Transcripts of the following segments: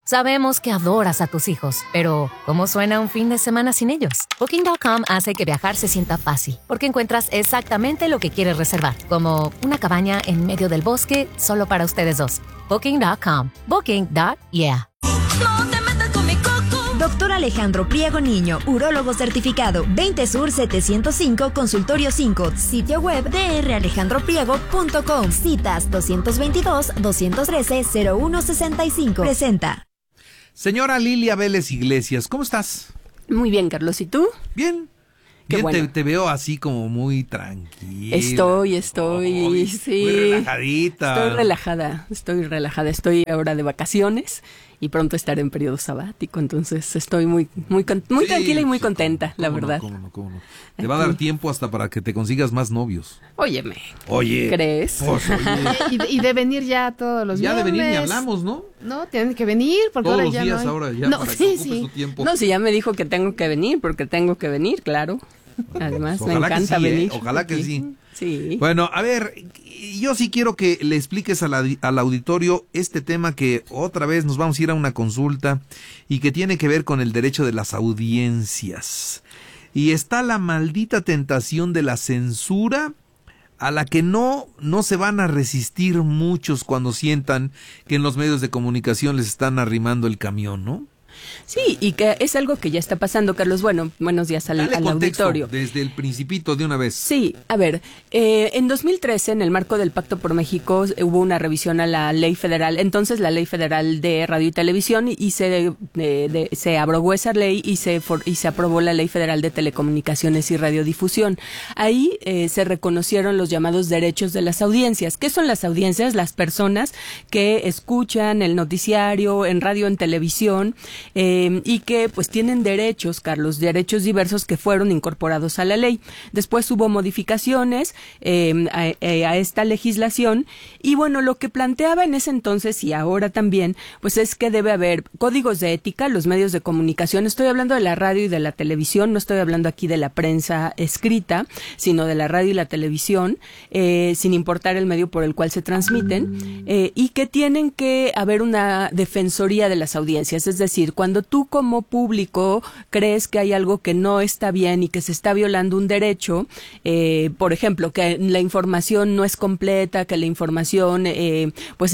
Sabemos que adoras a tus hijos, pero ¿cómo suena un fin de semana sin ellos? Booking.com hace que viajar se sienta fácil, porque encuentras exactamente lo que quieres reservar, como una cabaña en medio del bosque solo para ustedes dos. Booking.com. Booking.yeah. No te metas con mi coco. Doctor Alejandro Priego Niño, urólogo certificado, 20 Sur 705, Consultorio 5, sitio web dralejandropriego.com, citas 222-213-0165. Presenta. Señora Lilia Vélez Iglesias, ¿cómo estás? Muy bien, Carlos, ¿y tú? Bien. Qué Bien, bueno. te veo así como muy tranquila. Estoy, sí. Muy relajadita. Estoy relajada. Estoy ahora de vacaciones y pronto estaré en periodo sabático, entonces estoy muy tranquila y muy contenta, la verdad. ¿Cómo no? Te va a dar tiempo hasta para que te consigas más novios. Óyeme. Oye. ¿Crees? Pues, oye. Y de venir ya todos los Ya de viernes. venir ni hablamos, ¿no? No, tienen que venir porque Todos ahora los ya días no hay. ahora ya No, para que sí, ocupe sí. su tiempo. No, si ya me dijo que tengo que venir, porque tengo que venir, claro. Además, me Ojalá que encanta sí, venir. Ojalá que sí. Sí. Bueno, a ver, yo sí quiero que le expliques al auditorio este tema que otra vez nos vamos a ir a una consulta y que tiene que ver con el derecho de las audiencias. Y está la maldita tentación de la censura a la que no se van a resistir muchos cuando sientan que en los medios de comunicación les están arrimando el camión, ¿no? Sí, y que es algo que ya está pasando, Carlos. Bueno, buenos días al contexto, auditorio. desde el principito de una vez. Sí, a ver, en 2013, en el marco del Pacto por México, hubo una revisión a la ley federal, entonces la ley federal de radio y televisión, y se abrogó esa ley y se aprobó la ley federal de telecomunicaciones y radiodifusión. Ahí se reconocieron los llamados derechos de las audiencias. ¿Qué son las audiencias? Las personas que escuchan el noticiario en radio, en televisión, y que pues tienen derechos, Carlos, derechos diversos que fueron incorporados a la ley. Después hubo modificaciones a esta legislación y bueno, lo que planteaba en ese entonces y ahora también, pues es que debe haber códigos de ética, los medios de comunicación. Estoy hablando de la radio y de la televisión, no estoy hablando aquí de la prensa escrita, sino de la radio y la televisión, sin importar el medio por el cual se transmiten, y que tienen que haber una defensoría de las audiencias, es decir, cuando tú como público crees que hay algo que no está bien y que se está violando un derecho, por ejemplo, que la información no es completa, que la información pues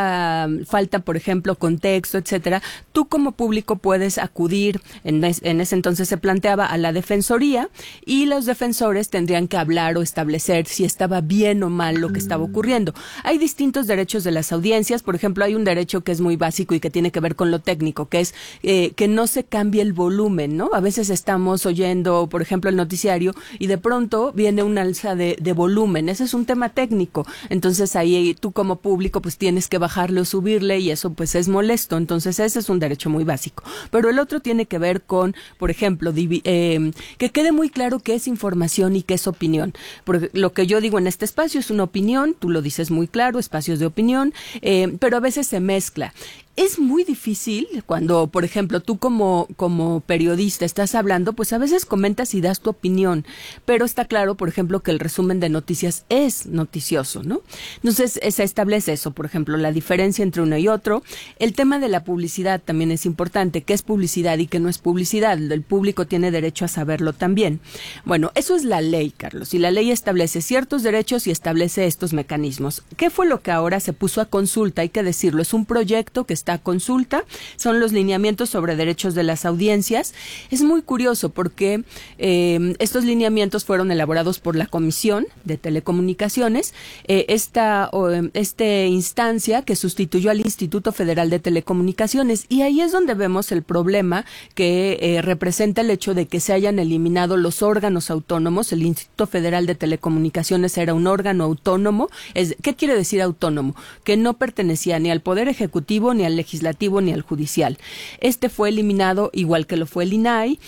falta, por ejemplo, contexto, etcétera, tú como público puedes acudir, en ese entonces se planteaba, a la defensoría y los defensores tendrían que hablar o establecer si estaba bien o mal lo que estaba ocurriendo. Hay distintos derechos de las audiencias, por ejemplo, hay un derecho que es muy básico y que tiene que ver con lo técnico, que es que no se cambie el volumen, ¿no? A veces estamos oyendo, por ejemplo, el noticiario y de pronto viene un alza de volumen. Ese es un tema técnico. Entonces ahí tú como público pues tienes que bajarle o subirle y eso pues es molesto. Entonces ese es un derecho muy básico. Pero el otro tiene que ver con, por ejemplo, que quede muy claro qué es información y qué es opinión. Porque lo que yo digo en este espacio es una opinión, tú lo dices muy claro, espacios de opinión, pero a veces se mezcla. Es muy difícil cuando, por ejemplo, tú como periodista estás hablando, pues a veces comentas y das tu opinión, pero está claro, por ejemplo, que el resumen de noticias es noticioso, ¿no? Entonces, se establece eso, por ejemplo, la diferencia entre uno y otro. El tema de la publicidad también es importante, qué es publicidad y qué no es publicidad. El público tiene derecho a saberlo también. Bueno, eso es la ley, Carlos, y la ley establece ciertos derechos y establece estos mecanismos. ¿Qué fue lo que ahora se puso a consulta? Hay que decirlo, es un proyecto que está a consulta, son los lineamientos sobre derechos de las audiencias. Es muy curioso porque estos lineamientos fueron elaborados por la Comisión de Telecomunicaciones, esta instancia que sustituyó al Instituto Federal de Telecomunicaciones, y ahí es donde vemos el problema que representa el hecho de que se hayan eliminado los órganos autónomos. El Instituto Federal de Telecomunicaciones era un órgano autónomo. ¿Qué quiere decir autónomo? Que no pertenecía ni al Poder Ejecutivo ni al Legislativo ni al Judicial. Este fue eliminado, igual que lo fue el INAI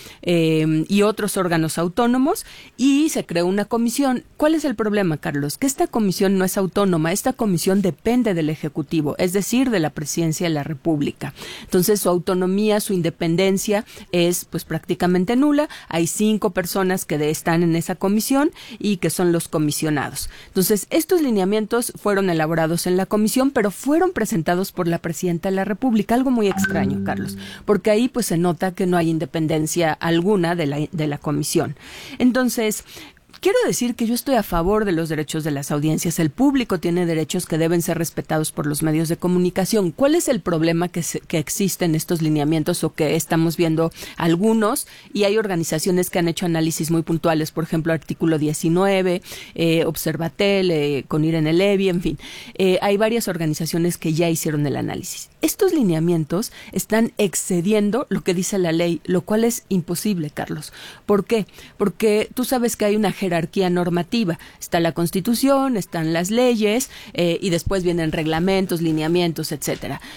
y otros órganos autónomos, y se creó una comisión. ¿Cuál es el problema, Carlos? Que esta comisión no es autónoma, esta comisión depende del Ejecutivo, es decir, de la Presidencia de la República. Entonces, su autonomía, su independencia es pues prácticamente nula. Hay 5 personas que están en esa comisión y que son los comisionados. Entonces, estos lineamientos fueron elaborados en la comisión, pero fueron presentados por la Presidenta de la República. Algo muy extraño, Carlos, porque ahí pues se nota que no hay independencia alguna de la comisión. Entonces, quiero decir que yo estoy a favor de los derechos de las audiencias. El público tiene derechos que deben ser respetados por los medios de comunicación. ¿Cuál es el problema que existe en estos lineamientos o que estamos viendo algunos? Y hay organizaciones que han hecho análisis muy puntuales, por ejemplo, artículo 19, Observatel, con Irene Levy, en fin. Hay varias organizaciones que ya hicieron el análisis. Estos lineamientos están excediendo lo que dice la ley, lo cual es imposible, Carlos. ¿Por qué? Porque tú sabes que hay una jerarquía normativa. Está la Constitución, están las leyes y después vienen reglamentos, lineamientos, etcétera.